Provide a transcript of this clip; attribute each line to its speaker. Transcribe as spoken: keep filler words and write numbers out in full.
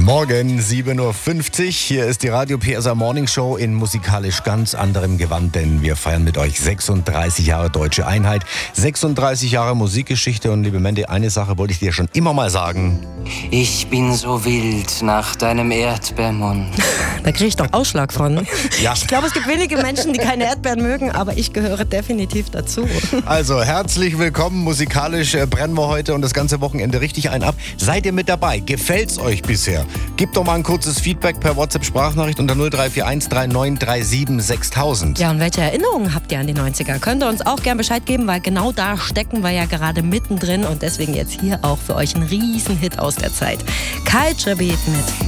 Speaker 1: Morgen, sieben Uhr fünfzig. Hier ist die Radio P S A Morning Show in musikalisch ganz anderem Gewand, denn wir feiern mit euch sechsunddreißig Jahre Deutsche Einheit, sechsunddreißig Jahre Musikgeschichte. Und liebe Mandy, eine Sache wollte ich dir schon immer mal sagen.
Speaker 2: Ich bin so wild nach deinem Erdbeermund.
Speaker 3: Da kriege ich doch Ausschlag von.
Speaker 1: Ja.
Speaker 3: Ich glaube, es gibt wenige Menschen, die keine Erdbeeren mögen, aber ich gehöre definitiv dazu.
Speaker 1: Also herzlich willkommen. Musikalisch äh, brennen wir heute und das ganze Wochenende richtig ein ab. Seid ihr mit dabei? Gefällt's euch bisher? Gebt doch mal ein kurzes Feedback per WhatsApp-Sprachnachricht unter null drei vier eins drei neun drei sieben sechstausend.
Speaker 3: Ja, und welche Erinnerungen habt ihr an die neunziger? Könnt ihr uns auch gern Bescheid geben, weil genau da stecken wir ja gerade mittendrin und deswegen jetzt hier auch für euch ein Riesenhit aus der Zeit. Kyle Trebet mit